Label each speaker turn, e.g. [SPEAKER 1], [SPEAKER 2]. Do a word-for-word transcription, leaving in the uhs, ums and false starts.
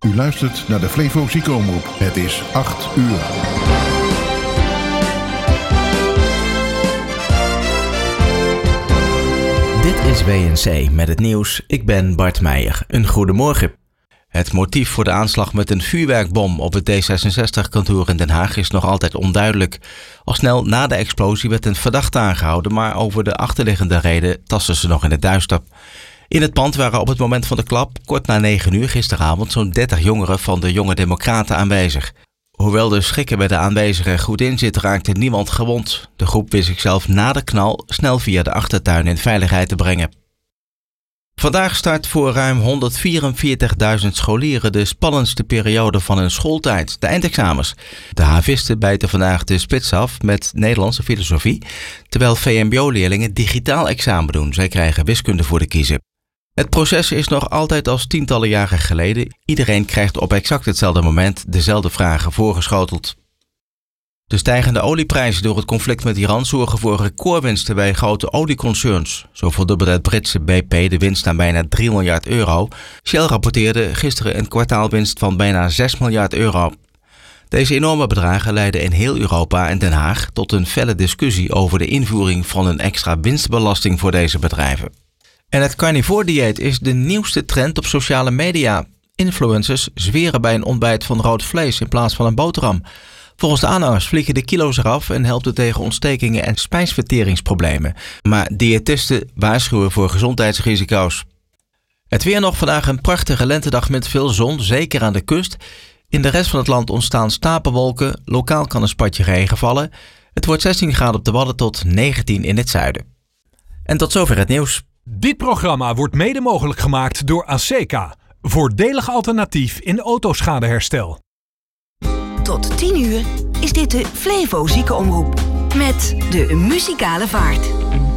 [SPEAKER 1] U luistert naar de Flevo Ziekenomroep. Het is acht uur.
[SPEAKER 2] Dit is W N C met het nieuws. Ik ben Bart Meijer. Een goedemorgen. Het motief voor de aanslag met een vuurwerkbom op het D zesenzestig-kantoor in Den Haag is nog altijd onduidelijk. Al snel na de explosie werd een verdachte aangehouden, maar over de achterliggende reden tasten ze nog in het duister. In het pand waren op het moment van de klap, kort na negen uur gisteravond, zo'n dertig jongeren van de Jonge Democraten aanwezig. Hoewel de schrikken bij de aanwezigen er goed in zit, raakte niemand gewond. De groep wist zichzelf na de knal snel via de achtertuin in veiligheid te brengen. Vandaag start voor ruim honderdvierenveertigduizend scholieren de spannendste periode van hun schooltijd, de eindexamens. De havisten bijten vandaag de spits af met Nederlandse filosofie, terwijl V M B O-leerlingen digitaal examen doen. Zij krijgen wiskunde voor de kiezen. Het proces is nog altijd als tientallen jaren geleden. Iedereen krijgt op exact hetzelfde moment dezelfde vragen voorgeschoteld. De stijgende olieprijzen door het conflict met Iran zorgen voor recordwinsten bij grote olieconcerns. Zo verdubbelde het Britse B P de winst aan bijna drie miljard euro. Shell rapporteerde gisteren een kwartaalwinst van bijna zes miljard euro. Deze enorme bedragen leiden in heel Europa en Den Haag tot een felle discussie over de invoering van een extra winstbelasting voor deze bedrijven. En het carnivore-dieet is de nieuwste trend op sociale media. Influencers zweren bij een ontbijt van rood vlees in plaats van een boterham. Volgens de aanhangers vliegen de kilo's eraf en helpt het tegen ontstekingen en spijsverteringsproblemen. Maar diëtisten waarschuwen voor gezondheidsrisico's. Het weer nog vandaag een prachtige lentedag met veel zon, zeker aan de kust. In de rest van het land ontstaan stapelwolken, lokaal kan een spatje regen vallen. Het wordt zestien graden op de Wadden tot negentien in het zuiden. En tot zover het nieuws.
[SPEAKER 3] Dit programma wordt mede mogelijk gemaakt door ASECA. Voordelig alternatief in autoschadeherstel.
[SPEAKER 4] Tot tien uur is dit de Flevo Ziekenomroep met de muzikale vaart.